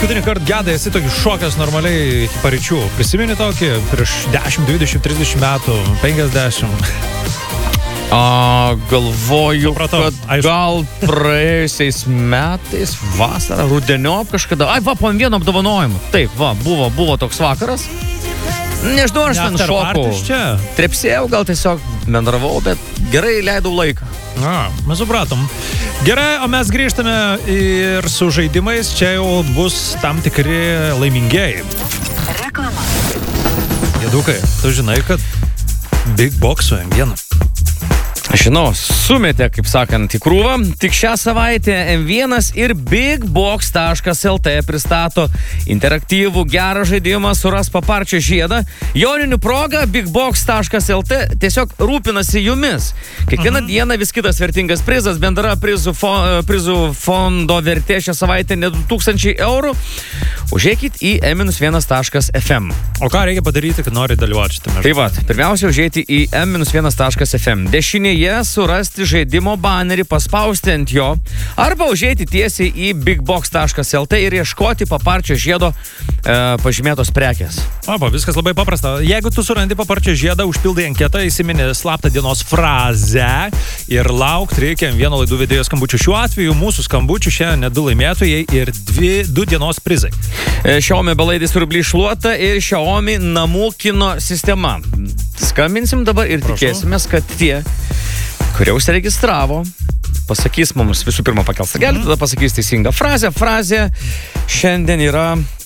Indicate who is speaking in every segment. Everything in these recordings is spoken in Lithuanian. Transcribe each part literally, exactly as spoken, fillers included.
Speaker 1: Paskutinį kartą Gedai esi tokį šokęs normaliai iki paryčių. Prisimeni tokį prieš dešimt, dvidešimt, trisdešimt metų, penkiasdešimt.
Speaker 2: A, galvoju,
Speaker 1: Supratau,
Speaker 2: kad
Speaker 1: aišku.
Speaker 2: gal praėjusiais metais, vasarą, rudeniop kažkada. Ai, va, po vieno apdovanojimo. Taip, va, buvo, buvo toks vakaras. Nežinau, aš ten šokau.
Speaker 1: Čia.
Speaker 2: Trepsėjau, gal tiesiog bendravau, bet gerai leidau laiką.
Speaker 1: Na, mes supratom. Gerai, o mes grįžtame ir su žaidimais. Čia jau bus tam tikri laimingieji.
Speaker 3: Reklama.
Speaker 1: Jedukai, tu žinai, kad Big Box su M vienu.
Speaker 2: Žinau, sumetė, kaip sakant, į krūvą. Tik šią savaitę M vienas ir big box taškas el tė pristato interaktyvų gerą žaidimą Suras paparčio žiedą. Joninių proga big box taškas el tė tiesiog rūpinasi jumis. Kiekvieną mhm. dieną vis kitas vertingas prizas, bendra prizų, fo, prizų fondo vertė šią savaitę net du tūkstančiai eurų. Užeikit į em vienas taškas ef em.
Speaker 1: O ką reikia padaryti, kad nori dalyvauti šitame?
Speaker 2: Tai va, pirmiausia, užeiti į em vienas taškas ef em. Dešinėje surasti žaidimo banerį, paspausti ant jo, arba užeiti tiesiai į big box taškas el tė ir ieškoti paparčio žiedo e, pažymėtos prekės.
Speaker 1: Opa, viskas labai paprasta. Jeigu tu surandi paparčio žiedą, užpildai anketą, įsimeni slaptą dienos frazę ir laukti reikia vieno laidų vedėjo skambučių. Šiuo atveju mūsų skambučių šiandien net du laimėtojai ir dvi, du dienos prizai.
Speaker 2: E, Xiaomi belaidis rublį šluota ir Xiaomi namų kino sistema. Skambinsim dabar ir
Speaker 1: Prašau. Tikėsimės,
Speaker 2: kad tie, kurie užsiregistravo, pasakys mums visų pirma pakels ragelį, tada pasakys teisingą frazę. Frazė šiandien yra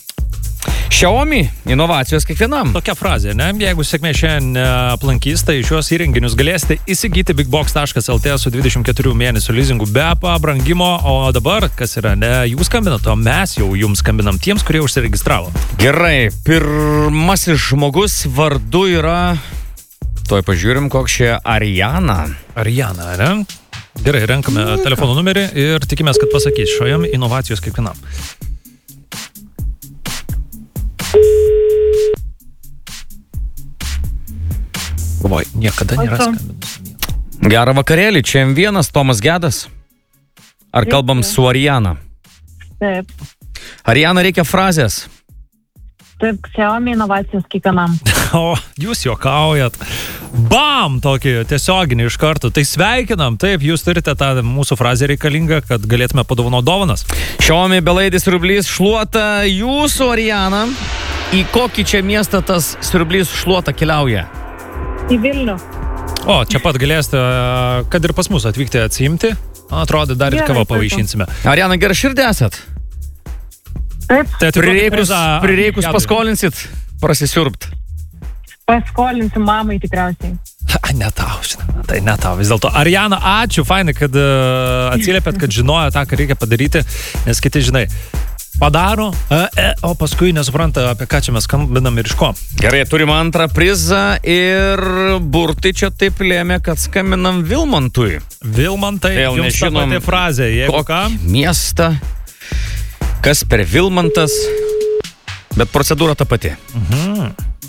Speaker 2: Xiaomi inovacijos kiekvienam.
Speaker 1: Tokia frazė, ne? Jeigu sėkmė šiandien aplankys, tai šios įrenginius galėsite įsigyti big box taškas el tė su dvidešimt keturių mėnesių lizingu be pabrangimo. O dabar, kas yra, ne jūs skambinat, o mes jau jums skambinam tiems, kurie užsiregistravo.
Speaker 2: Gerai, pirmasis žmogus vardu yra... Tuoj pažiūrim, koks čia Ariana.
Speaker 1: Ariana, ne? Gerai, renkame telefono numerį ir tikimės, kad pasakys šojam inovacijos kiekvienam. Oi, niekada nėra skambinus.
Speaker 2: Gerą vakarėlį, čia em vienas, Tomas Gedas. Ar kalbam su Ariana?
Speaker 4: Taip.
Speaker 2: Ariana, reikia frazės.
Speaker 4: Taip, Xiaomi inovacijos kiekvienam.
Speaker 1: O, jūs juokaujat. Bam! Tokį tiesioginį iš karto. Tai sveikinam. Taip, jūs turite tą mūsų frazę reikalingą, kad galėtume padovanoti dovanas.
Speaker 2: Xiaomi belaidis siurblys šluota. Jūsų, Ariana, į kokį čia miestą tas siurblys šluota keliauja?
Speaker 4: Į Vilnių.
Speaker 1: O, čia pat galėsite, kad ir pas mus atvykti atsiimti. Atrodo, dar ir
Speaker 4: Gerai,
Speaker 1: kavą
Speaker 4: puiku.
Speaker 1: pavaišinsime.
Speaker 2: Ariana, gerai širdį esat?
Speaker 4: Taip,
Speaker 1: Tai
Speaker 2: Prireikus,
Speaker 1: prizą,
Speaker 2: prireikus
Speaker 1: Gedui.
Speaker 2: paskolinsit, prasisiurbt.
Speaker 4: paskolinsim mamai tikriausiai.
Speaker 1: A, ne tau, žinoma, tai ne tau. Vis dėlto, Ariana, ačiū, fainai, kad uh, atsiliepėt, kad žinojo tą, ką reikia padaryti, nes kiti, žinai, padaro, e, e, o paskui nesupranta, apie ką čia mes skambinam ir iš ko.
Speaker 2: Gerai, turim antrą prizą ir burtai čia taip lėmė, kad skambinam Vilmantui.
Speaker 1: Vilmantai,
Speaker 2: Vėl
Speaker 1: jums ta
Speaker 2: nežinom,
Speaker 1: pati frazė, jeigu ką.
Speaker 2: Miestą, kas per Vilmantas, bet procedūra ta pati.
Speaker 1: Mhm.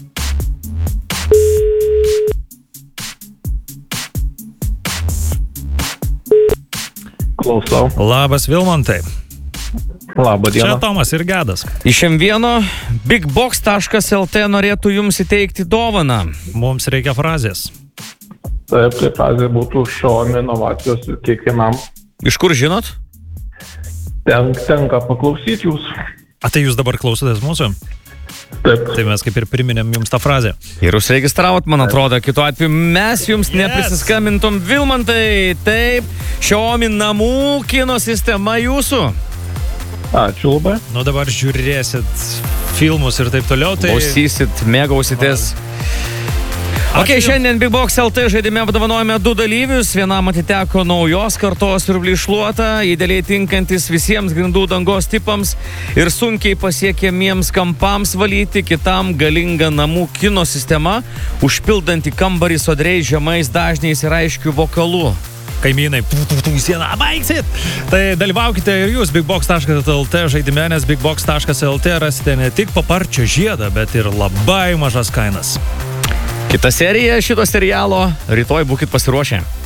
Speaker 5: Klausau.
Speaker 1: Labas, Vilmantai.
Speaker 5: Labą
Speaker 1: Čia
Speaker 5: dieną.
Speaker 1: Tomas ir Gedas.
Speaker 2: Iš em vieno big box taškas el tė norėtų jums įteikti dovaną.
Speaker 1: Mums reikia frazės.
Speaker 5: Taip, tai frazė būtų Xiaomi inovacijos kiekvienam.
Speaker 2: Iš kur žinot?
Speaker 5: Ten, tenka paklausyti jūs.
Speaker 1: A, tai jūs dabar klausotės mūsų?
Speaker 5: Taip.
Speaker 1: Tai mes kaip ir priminėm jums tą frazę.
Speaker 2: Ir užsiregistravot, man atrodo, kitu atveju mes jums yes. neprisiskambintum. Vilmantai, taip, Xiaomi namų kino sistema jūsų.
Speaker 5: Ačiū labai.
Speaker 1: Nu dabar žiūrėsit filmus ir taip toliau. Tai...
Speaker 2: Klausysit, mėgausitės. Ok,
Speaker 1: Ačiū.
Speaker 2: šiandien Big Box el tė žaidime apdovanojame du dalyvius. Vienam atiteko naujos kartos siurblį šluota, idealiai tinkantis visiems grindų dangos tipams ir sunkiai pasiekiamiems kampams valyti. Kitam galinga namų kino sistema, užpildanti kambarį sodriais žemais dažniais ir aiškių vokalų.
Speaker 1: Kaimynai, pūtų į sieną, baigsit! Tai dalyvaukite ir jūs big box taškas el tė žaidime, nes big box taškas el tė rasite ne tik paparčio žiedą, bet ir labai mažas kainas.
Speaker 2: Kita serija šito serialo, rytoj būkit pasiruošę.